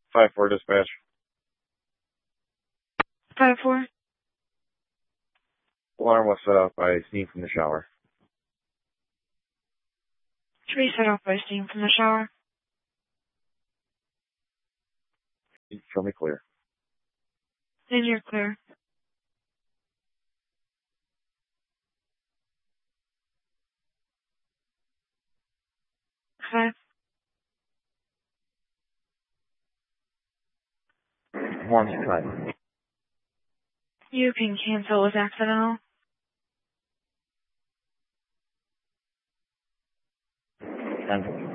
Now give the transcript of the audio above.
5-4 dispatch. 5-4. Alarm was set off by steam from the shower. Tree set off by steam from the shower. Show me clear. Then you're clear. Okay. Alarm's cut. You can cancel as accidental. Cancel.